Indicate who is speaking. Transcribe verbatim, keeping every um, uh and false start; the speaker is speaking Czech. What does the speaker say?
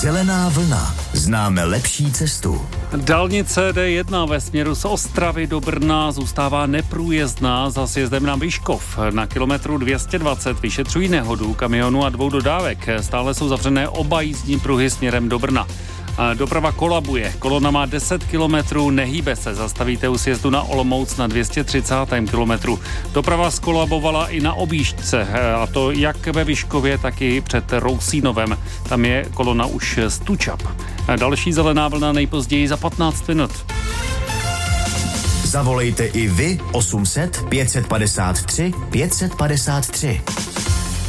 Speaker 1: Zelená vlna. Známe lepší cestu.
Speaker 2: Dálnice D jedna ve směru z Ostravy do Brna zůstává neprůjezdná za sjezdem na Vyškov. Na kilometru dvě stě dvacet vyšetřují nehodu kamionu a dvou dodávek. Stále jsou zavřené oba jízdní pruhy směrem do Brna. Doprava kolabuje. Kolona má deset kilometrů, nehýbe se. Zastavíte u sjezdu na Olomouc na dvě stě třicátém kilometru. Doprava skolabovala i na objížďce, a to jak ve Vyškově, tak i před Rousínovem. Tam je kolona už z Tučap. Další zelená vlna nejpozději za patnáct minut.
Speaker 1: Zavolejte i vy osm set pět set padesát tři pět set padesát tři.